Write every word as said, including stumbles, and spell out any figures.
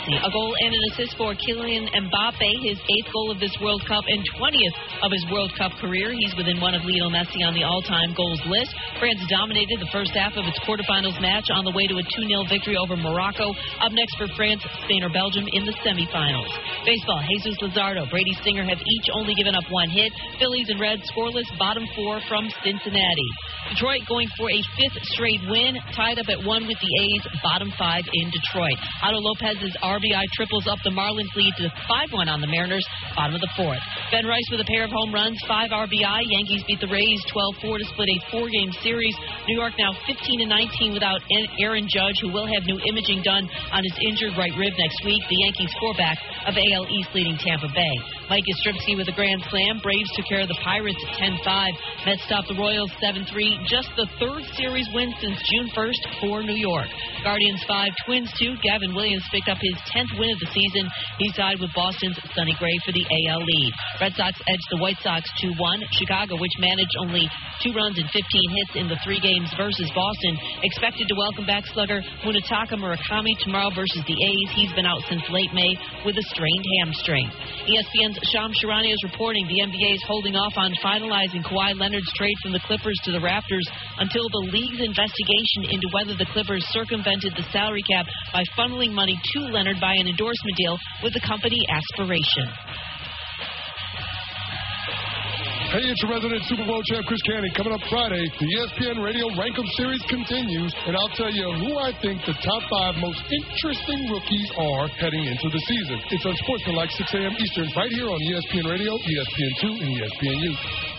Messi. A goal and an assist for Kylian Mbappe, his eighth goal of this World Cup and twentieth of his World Cup career. He's within one of Lionel Messi on the all-time goals list. France dominated the first half of its quarterfinals match on the way to a two nil victory over Morocco. Up next for France, Spain or Belgium in the semifinals. Baseball, Jesus Luzardo, Brady Singer have each only given up one hit. Phillies and Reds scoreless, bottom four from Cincinnati. Detroit going for a fifth straight win, tied up at one with the A's, bottom five in Detroit. Otto Lopez's R B I triples up the Marlins lead to five one on the Mariners, bottom of the fourth. Ben Rice with a pair of home runs, five R B I. Yankees beat the Rays twelve four to split a four-game series. New York now fifteen and nineteen without Aaron Judge, who will have new imaging done on his injured right rib next week. The Yankees four-back of A L East leading Tampa Bay. Mike Yastrzemski with a grand slam. Braves took care of the Pirates ten five. Mets stopped the Royals seven three. Just the third series win since June first for New York. Guardians five, Twins two. Gavin Williams picked up his tenth win of the season. He's tied with Boston's Sonny Gray for the A L lead. Red Sox edged the White Sox two one. Chicago, which managed only two runs and fifteen hits in the three games versus Boston, expected to welcome back slugger Munetaka Murakami tomorrow versus the A's. He's been out since late May with a strained hamstring. E S P N's Shams Charania is reporting the N B A is holding off on finalizing Kawhi Leonard's trade from the Clippers to the Raptors until the league's investigation into whether the Clippers circumvented the salary cap by funneling money to Leonard by an endorsement deal with the company Aspiration. Hey, it's your resident Super Bowl champ, Chris Canning. Coming up Friday, the E S P N Radio Rankum Series continues, and I'll tell you who I think the top five most interesting rookies are heading into the season. It's on Sportsman like six a.m. Eastern, right here on E S P N Radio, E S P N two, and E S P N U.